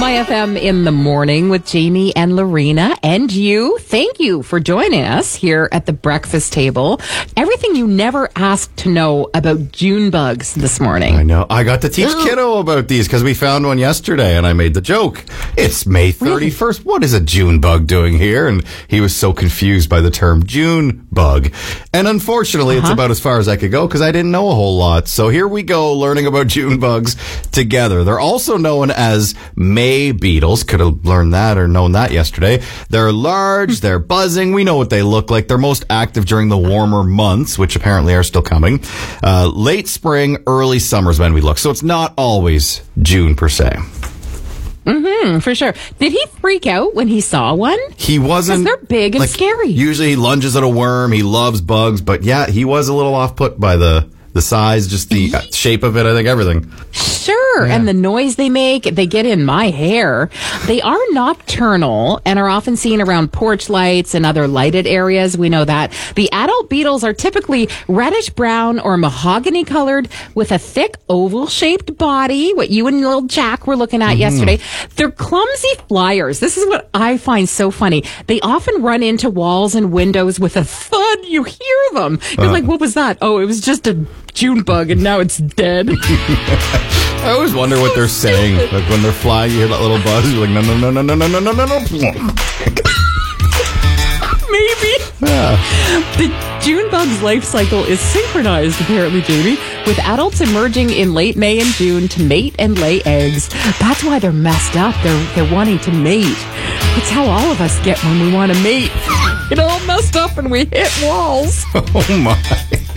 TMI-FM in the morning with Jamie and Lorena and you. Thank you for joining us here at the breakfast table. Everything you never asked to know about June bugs this morning. I know. I got to teach Kiddo about these because we found one yesterday and I made the joke. It's May 31st. What is a June bug doing here? And he was so confused by the term June bug. And unfortunately, it's about as far as I could go because I didn't know a whole lot. So here we go learning about June bugs together. They're also known as May beetles. Could have learned that or known that yesterday. They're large, they're buzzing. We know what they look like. They're most active during the warmer months, which apparently are still coming. Late spring, early summer is when we look. So it's not always June per se. For sure. Did he freak out when he saw one? He wasn't. Because they're big and scary. Usually he lunges at a worm. He loves bugs. But yeah, he was a little off put by the size, just the shape of it. I think everything. Sure. Yeah. And the noise they make, they get in my hair. They are nocturnal and are often seen around porch lights and other lighted areas. We know that. The adult beetles are typically reddish brown or mahogany colored with a thick oval shaped body, what you and little Jack were looking at yesterday. They're clumsy flyers. This is what I find so funny. They often run into walls and windows with a thud. You hear them. You're like, what was that? Oh, it was just a June bug and now it's dead. I always wonder what they're saying. Like when they're flying, you hear that little buzz. You're like, no, no, no, no, no, no, no, no, no, no. Maybe. Yeah. The June bug's life cycle is synchronized, apparently, Jamie, with adults emerging in late May and June to mate and lay eggs. That's why they're messed up. They're wanting to mate. It's how all of us get when we want to mate. Get all messed up and we hit walls. Oh, my.